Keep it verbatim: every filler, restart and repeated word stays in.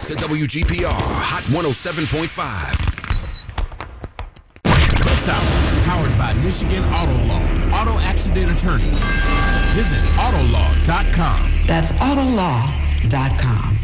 to W G P R Hot one oh seven point five. This hour is powered by Michigan Auto Law, auto accident attorneys. Visit autolaw dot com. That's autolaw dot com.